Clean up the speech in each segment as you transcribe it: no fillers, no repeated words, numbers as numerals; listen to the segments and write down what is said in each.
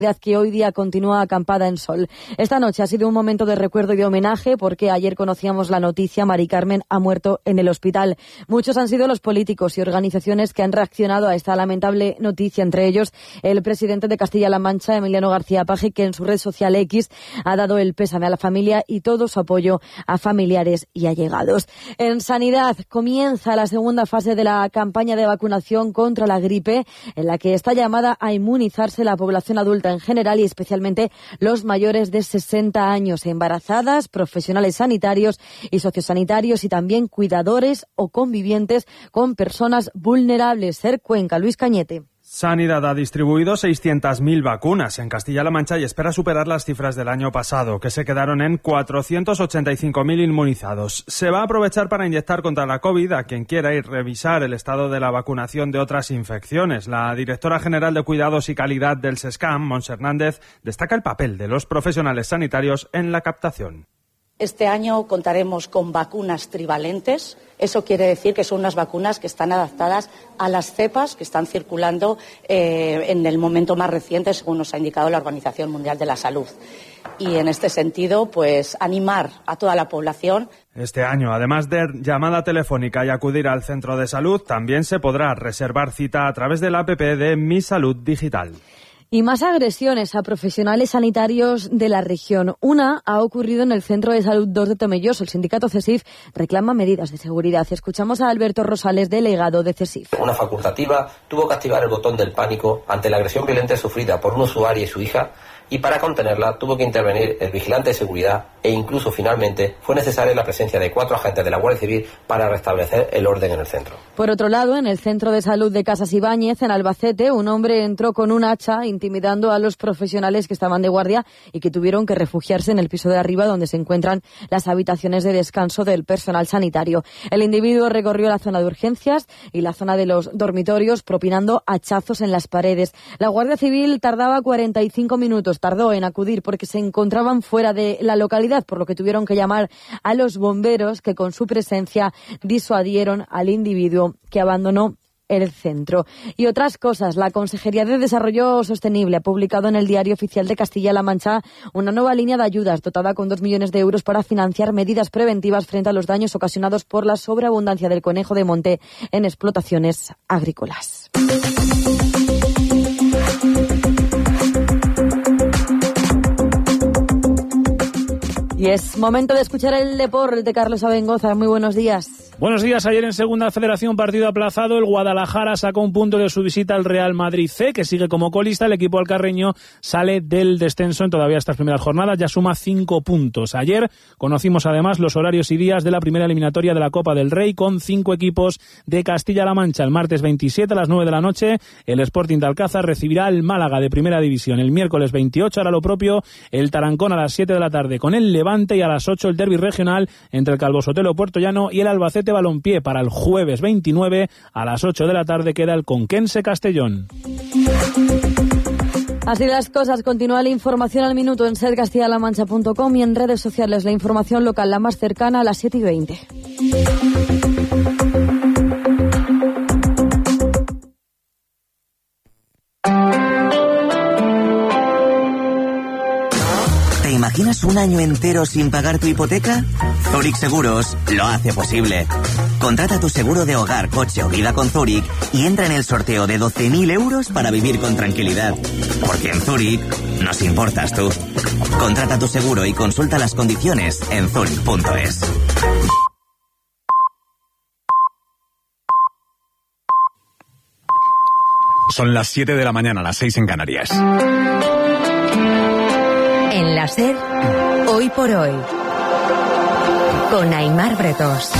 que hoy día continúa acampada en Sol. Esta noche ha sido un momento de recuerdo y de homenaje porque ayer conocíamos la noticia: Mari Carmen ha muerto en el hospital. Muchos han sido los políticos y organizaciones que han reaccionado a esta lamentable noticia, entre ellos el presidente de Castilla-La Mancha, Emiliano García Paje, que en su red social X ha dado el pésame a la familia y todo su apoyo a familiares y allegados. En sanidad comienza la segunda fase de la campaña de vacunación contra la gripe, en la que está llamada a inmunizarse la población adulta en general y especialmente los mayores de 60 años, embarazadas, profesionales sanitarios y sociosanitarios y también cuidadores o convivientes con personas vulnerables. Ser Cuenca, Luis Cañete. Sanidad ha distribuido 600.000 vacunas en Castilla-La Mancha y espera superar las cifras del año pasado, que se quedaron en 485.000 inmunizados. Se va a aprovechar para inyectar contra la COVID a quien quiera y revisar el estado de la vacunación de otras infecciones. La directora general de Cuidados y Calidad del SESCAM, Montse Hernández, destaca el papel de los profesionales sanitarios en la captación. Este año contaremos con vacunas trivalentes. Eso quiere decir que son unas vacunas que están adaptadas a las cepas que están circulando en el momento más reciente, según nos ha indicado la Organización Mundial de la Salud. Y en este sentido, pues animar a toda la población. Este año, además de llamada telefónica y acudir al centro de salud, también se podrá reservar cita a través de la app de Mi Salud Digital. Y más agresiones a profesionales sanitarios de la región. Una ha ocurrido en el Centro de Salud 2 de Tomelloso. El sindicato CESIF reclama medidas de seguridad. Escuchamos a Alberto Rosales, delegado de CESIF. Una facultativa tuvo que activar el botón del pánico ante la agresión violenta sufrida por un usuario y su hija, y para contenerla tuvo que intervenir el vigilante de seguridad e incluso finalmente fue necesaria la presencia de 4 agentes de la Guardia Civil para restablecer el orden en el centro. Por otro lado, en el Centro de Salud de Casas Ibáñez, en Albacete, un hombre entró con un hacha intimidando a los profesionales que estaban de guardia y que tuvieron que refugiarse en el piso de arriba donde se encuentran las habitaciones de descanso del personal sanitario. El individuo recorrió la zona de urgencias y la zona de los dormitorios propinando hachazos en las paredes. La Guardia Civil tardó en acudir porque se encontraban fuera de la localidad, por lo que tuvieron que llamar a los bomberos que con su presencia disuadieron al individuo que abandonó el centro. Y otras cosas, la Consejería de Desarrollo Sostenible ha publicado en el Diario Oficial de Castilla-La Mancha una nueva línea de ayudas dotada con 2 millones de euros para financiar medidas preventivas frente a los daños ocasionados por la sobreabundancia del conejo de monte en explotaciones agrícolas. Y es momento de escuchar el deporte de Carlos Abengoza. Muy buenos días. Buenos días. Ayer en Segunda Federación, partido aplazado. El Guadalajara sacó un punto de su visita al Real Madrid C, que sigue como colista. El equipo alcarreño sale del descenso en todavía estas primeras jornadas. Ya suma 5 puntos. Ayer conocimos además los horarios y días de la primera eliminatoria de la Copa del Rey con 5 equipos de Castilla-La Mancha. El martes 27 a las 9 de la noche, el Sporting de Alcázar recibirá al Málaga de Primera División. El miércoles 28 hará lo propio el Tarancón a las 7 de la tarde con el Levante, y a las 8 el derbi regional entre el Calvo Sotelo Puerto Llano y el Albacete Balompié. Para el jueves 29 a las 8 de la tarde queda el Conquense Castellón. Así las cosas. Continúa la información al minuto en sercastillalamancha.com y en redes sociales. La información local, la más cercana, a las 7:20. ¿Te imaginas un año entero sin pagar tu hipoteca? Zurich Seguros lo hace posible. Contrata tu seguro de hogar, coche o vida con Zurich y entra en el sorteo de 12.000 euros para vivir con tranquilidad. Porque en Zurich nos importas tú. Contrata tu seguro y consulta las condiciones en zurich.es. Son las 7 de la mañana, las 6 en Canarias. En la SER, Hoy por Hoy, con Aimar Bretos.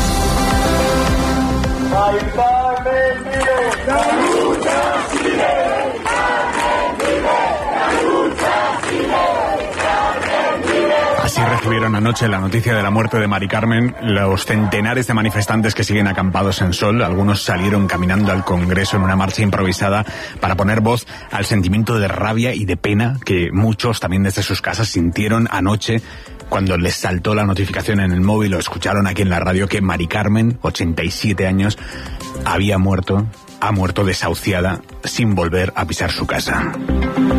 Así recibieron anoche la noticia de la muerte de Mari Carmen los centenares de manifestantes que siguen acampados en Sol. Algunos salieron caminando al Congreso en una marcha improvisada para poner voz al sentimiento de rabia y de pena que muchos también desde sus casas sintieron anoche cuando les saltó la notificación en el móvil o escucharon aquí en la radio que Mari Carmen, 87 años, ha muerto desahuciada sin volver a pisar su casa.